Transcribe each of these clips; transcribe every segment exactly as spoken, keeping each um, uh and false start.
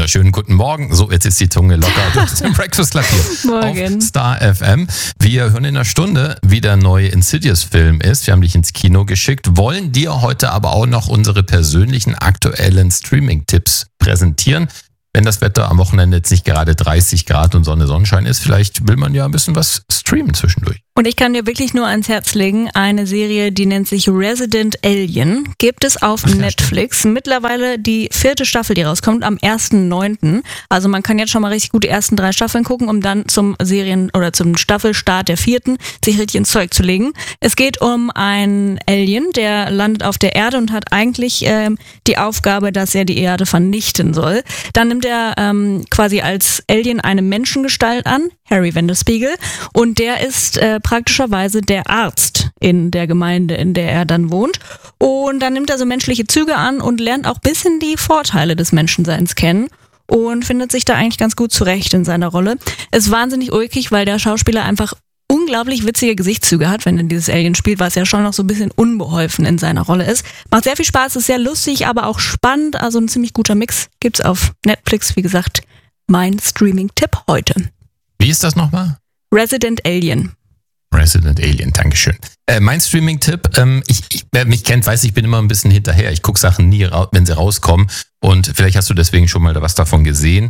wunderschönen guten Morgen. So, jetzt ist die Zunge locker. Das ist im Breakfast Club hier Morgen. auf Star F M. Wir hören in einer Stunde, wie der neue Insidious-Film ist. Wir haben dich ins Kino geschickt, wollen dir heute aber auch noch unsere persönlichen aktuellen Streaming-Tipps präsentieren. Wenn das Wetter am Wochenende jetzt nicht gerade dreißig Grad und Sonne, Sonnenschein ist, vielleicht will man ja ein bisschen was streamen zwischendurch. Und ich kann dir wirklich nur ans Herz legen, eine Serie, die nennt sich Resident Alien, gibt es auf Ach, Netflix. Ja, mittlerweile die vierte Staffel, die rauskommt, am ersten neunten Also man kann jetzt schon mal richtig gut die ersten drei Staffeln gucken, um dann zum Serien- oder zum Staffelstart der vierten sich richtig ins Zeug zu legen. Es geht um einen Alien, der landet auf der Erde und hat eigentlich ähm, die Aufgabe, dass er die Erde vernichten soll. Dann nimmt er ähm, quasi als Alien eine Menschengestalt an, Harry Vanderspiegel, und der ist äh, praktischerweise der Arzt in der Gemeinde, in der er dann wohnt. Und dann nimmt er so menschliche Züge an und lernt auch ein bisschen die Vorteile des Menschenseins kennen und findet sich da eigentlich ganz gut zurecht in seiner Rolle. Ist wahnsinnig ulkig, weil der Schauspieler einfach unglaublich witzige Gesichtszüge hat, wenn er dieses Alien spielt, was ja schon noch so ein bisschen unbeholfen in seiner Rolle ist. Macht sehr viel Spaß, ist sehr lustig, aber auch spannend. Also ein ziemlich guter Mix gibt's auf Netflix. Wie gesagt, mein Streaming-Tipp heute. Wie ist das nochmal? Resident Alien. Resident Alien, Dankeschön. Äh, mein Streaming-Tipp, ähm, ich, ich, wer mich kennt, weiß, ich bin immer ein bisschen hinterher. Ich gucke Sachen nie, wenn sie rauskommen. Und vielleicht hast du deswegen schon mal was davon gesehen.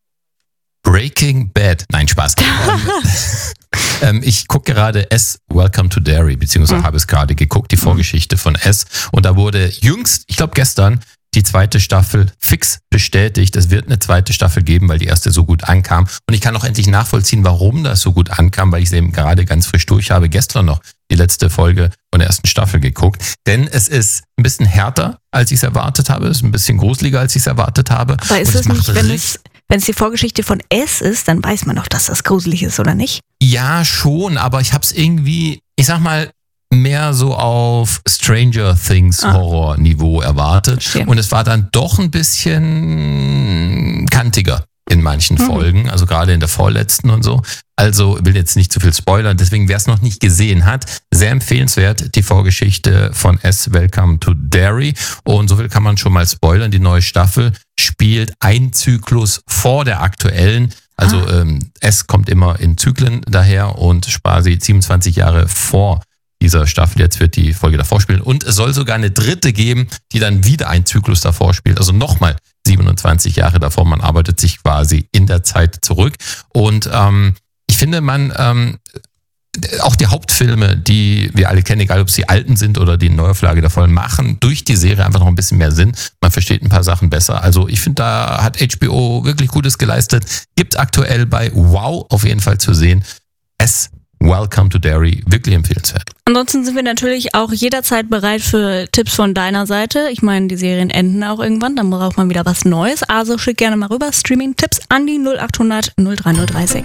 Breaking Bad. Nein, Spaß. ähm, ich gucke gerade S, Welcome to Derry, beziehungsweise mhm. habe es gerade geguckt, die Vorgeschichte von S. Und da wurde jüngst, ich glaube gestern, die zweite Staffel fix bestätigt. Es wird eine zweite Staffel geben, weil die erste so gut ankam. Und ich kann auch endlich nachvollziehen, warum das so gut ankam, weil ich sie eben gerade ganz frisch durch habe. Gestern noch die letzte Folge von der ersten Staffel geguckt. Denn es ist ein bisschen härter, als ich es erwartet habe. Es ist ein bisschen gruseliger, als ich es erwartet habe. Aber ist es nicht, wenn es, wenn es die Vorgeschichte von S ist, dann weiß man doch, dass das gruselig ist, oder nicht? Ja, schon. Aber ich habe es irgendwie, ich sag mal, mehr so auf Stranger Things ah. Horror-Niveau erwartet. Verstehe. Und es war dann doch ein bisschen kantiger in manchen mhm. Folgen, also gerade in der vorletzten und so. Also will jetzt nicht zu viel spoilern, deswegen wer es noch nicht gesehen hat, sehr empfehlenswert, die Vorgeschichte von S, Welcome to Derry. Und so viel kann man schon mal spoilern, die neue Staffel spielt ein Zyklus vor der aktuellen. Also ah. ähm, S kommt immer in Zyklen daher und quasi siebenundzwanzig Jahre vor dieser Staffel. Jetzt wird die Folge davor spielen. Und es soll sogar eine dritte geben, die dann wieder einen Zyklus davor spielt. Also nochmal siebenundzwanzig Jahre davor. Man arbeitet sich quasi in der Zeit zurück. Und ähm, ich finde, man ähm, auch die Hauptfilme, die wir alle kennen, egal ob sie alten sind oder die Neuauflage davon, machen durch die Serie einfach noch ein bisschen mehr Sinn. Man versteht ein paar Sachen besser. Also ich finde, da hat H B O wirklich Gutes geleistet. Gibt aktuell bei Wow auf jeden Fall zu sehen. Es Welcome to Derry, wirklich empfehlenswert. Ansonsten sind wir natürlich auch jederzeit bereit für Tipps von deiner Seite. Ich meine, die Serien enden auch irgendwann, dann braucht man wieder was Neues. Also schick gerne mal rüber Streaming-Tipps an die null acht hundert null drei null drei sechs.